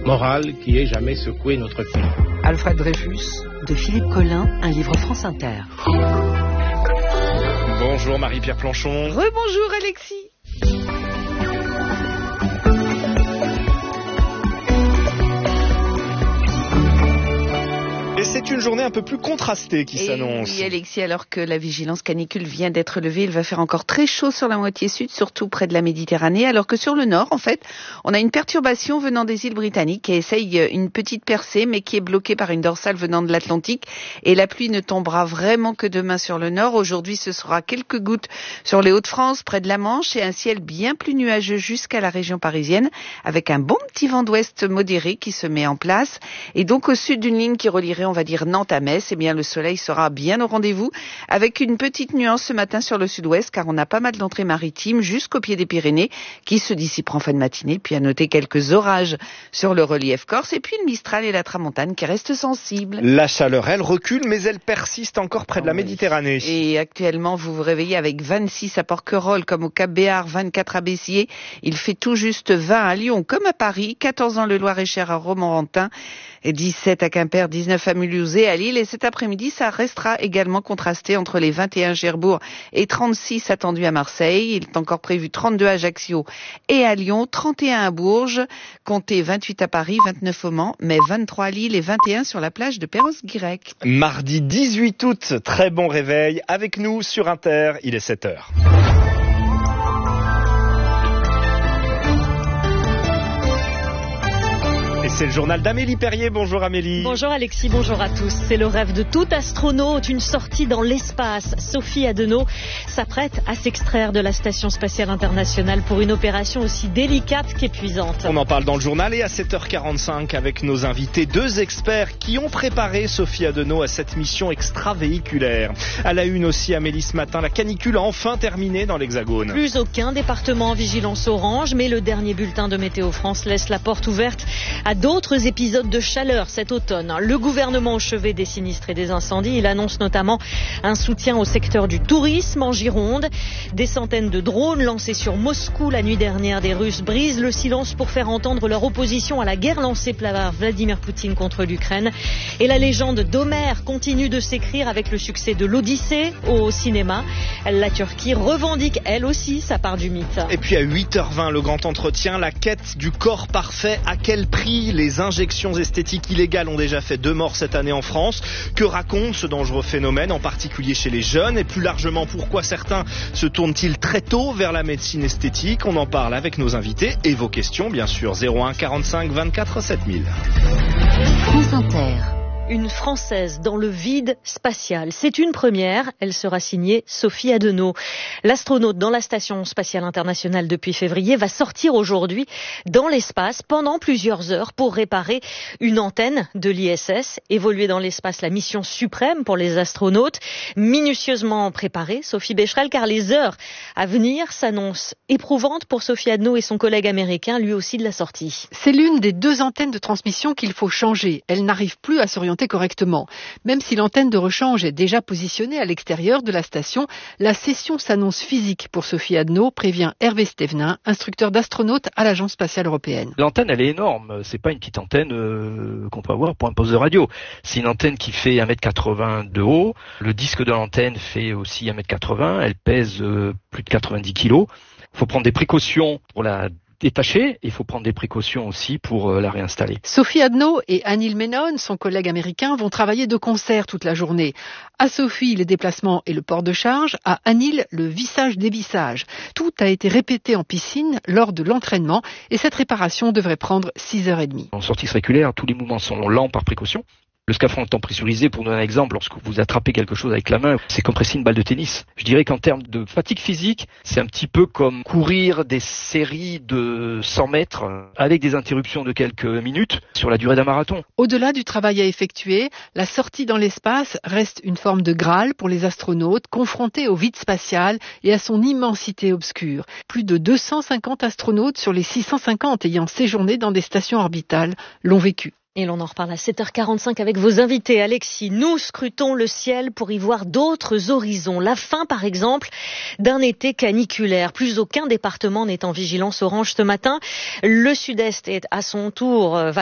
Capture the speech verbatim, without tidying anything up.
morale qui ait jamais secoué notre pays. Alfred Dreyfus, de Philippe Collin, un livre France Inter. Bonjour Marie-Pierre Planchon. Rebonjour Alexis. Et c'est une journée un peu plus contrastée qui Et s'annonce. Oui, Alexis, alors que la vigilance canicule vient d'être levée, il va faire encore très chaud sur la moitié sud, surtout près de la Méditerranée, alors que sur le nord, en fait, on a une perturbation venant des îles britanniques qui essaye une petite percée, mais qui est bloquée par une dorsale venant de l'Atlantique. Et la pluie ne tombera vraiment que demain sur le nord. Aujourd'hui, ce sera quelques gouttes sur les Hauts-de-France, près de la Manche, et un ciel bien plus nuageux jusqu'à la région parisienne, avec un bon petit vent d'ouest modéré qui se met en place. Et donc, au sud d'une ligne qui relierait, on va dire Nantes à Metz, eh bien le soleil sera bien au rendez-vous, avec une petite nuance ce matin sur le sud-ouest, car on a pas mal d'entrées maritimes jusqu'au pied des Pyrénées, qui se dissiperont en fin de matinée, puis à noter quelques orages sur le relief corse, et puis le Mistral et la Tramontane qui restent sensibles. La chaleur, elle recule, mais elle persiste encore près de la Méditerranée. Et actuellement, vous vous réveillez avec vingt-six à Porquerolles, comme au Cap-Béar, vingt-quatre à Bessiers. Il fait tout juste vingt à Lyon, comme à Paris, quatorze dans le Loir-et-Cher à Romorantin, et dix-sept à Quimper, dix-neuf à Mulhouse et à Lille. Et cet après-midi, ça restera également contrasté entre les vingt et un à Cherbourg et trente-six attendus à Marseille. Il est encore prévu trente-deux à Ajaccio et à Lyon, trente et un à Bourges, comptez vingt-huit à Paris, vingt-neuf au Mans, mais vingt-trois à Lille et vingt et un sur la plage de Perros-Guirec. Mardi dix-huit août, très bon réveil avec nous sur Inter, il est sept heures. Et c'est le journal d'Amélie Perrier. Bonjour Amélie. Bonjour Alexis, bonjour à tous. C'est le rêve de tout astronaute, une sortie dans l'espace. Sophie Adenau s'apprête à s'extraire de la Station Spatiale Internationale pour une opération aussi délicate qu'épuisante. On en parle dans le journal et à sept heures quarante-cinq avec nos invités, deux experts qui ont préparé Sophie Adenau à cette mission extravéhiculaire. À la une aussi Amélie ce matin, la canicule a enfin terminé dans l'Hexagone. Plus aucun département en vigilance orange, mais le dernier bulletin de Météo France laisse la porte ouverte à d'autres épisodes de chaleur cet automne. Le gouvernement au chevet des sinistres et des incendies, il annonce notamment un soutien au secteur du tourisme en Gironde. Des centaines de drones lancés sur Moscou la nuit dernière des Russes brisent le silence pour faire entendre leur opposition à la guerre lancée par Vladimir Poutine contre l'Ukraine. Et la légende d'Homère continue de s'écrire avec le succès de l'Odyssée au cinéma. La Turquie revendique elle aussi sa part du mythe. Et puis à huit heures vingt, le grand entretien, la quête du corps parfait, à quel prix? Les injections esthétiques illégales ont déjà fait deux morts cette année en France. Que raconte ce dangereux phénomène, en particulier chez les jeunes? Et plus largement, pourquoi certains se tournent-ils très tôt vers la médecine esthétique? On en parle avec nos invités et vos questions, bien sûr. zéro un quarante-cinq vingt-quatre sept mille. France Inter. Une Française dans le vide spatial. C'est une première. Elle sera signée Sophie Adenau. L'astronaute dans la Station Spatiale Internationale depuis février va sortir aujourd'hui dans l'espace pendant plusieurs heures pour réparer une antenne de l'I S S. Évoluer dans l'espace, la mission suprême pour les astronautes. Minutieusement préparée, Sophie Becherel, car les heures à venir s'annoncent éprouvantes pour Sophie Adenau et son collègue américain, lui aussi de la sortie. C'est l'une des deux antennes de transmission qu'il faut changer. Elle n'arrive plus à s'orienter correctement. Même si l'antenne de rechange est déjà positionnée à l'extérieur de la station, la session s'annonce physique pour Sophie Adenau, prévient Hervé Stévenin, instructeur d'astronautes à l'Agence spatiale européenne. L'antenne, elle est énorme. C'est pas une petite antenne euh, qu'on peut avoir pour un poste de radio. C'est une antenne qui fait un mètre quatre-vingts de haut. Le disque de l'antenne fait aussi un mètre quatre-vingts. Elle pèse euh, plus de quatre-vingt-dix kilos. Il faut prendre des précautions pour la détachée, il faut prendre des précautions aussi pour euh, la réinstaller. Sophie Adenau et Anil Menon, son collègue américain, vont travailler de concert toute la journée. À Sophie, les déplacements et le port de charge. À Anil, le vissage-dévissage. Tout a été répété en piscine lors de l'entraînement et cette réparation devrait prendre six heures trente. En sortie circulaire, tous les mouvements sont lents par précaution. Le scaphandre étant pressurisé, pour donner un exemple, lorsque vous attrapez quelque chose avec la main, c'est comme presser une balle de tennis. Je dirais qu'en termes de fatigue physique, c'est un petit peu comme courir des séries de cent mètres avec des interruptions de quelques minutes sur la durée d'un marathon. Au-delà du travail à effectuer, la sortie dans l'espace reste une forme de Graal pour les astronautes confrontés au vide spatial et à son immensité obscure. Plus de deux cent cinquante astronautes sur les six cent cinquante ayant séjourné dans des stations orbitales l'ont vécu. Et l'on en reparle à sept heures quarante-cinq avec vos invités. Alexis, nous scrutons le ciel pour y voir d'autres horizons. La fin, par exemple, d'un été caniculaire. Plus aucun département n'est en vigilance orange ce matin. Le sud-est est à son tour va